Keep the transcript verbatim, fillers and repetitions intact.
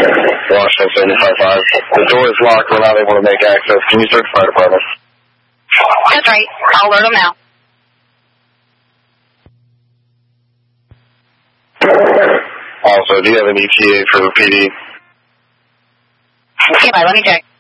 Washington seventy-five five. The door is locked. We're not able to make access. Can you search fire department? That's right. I'll alert them now. Also, do you have an E T A for P D? Okay, bye. Let me check.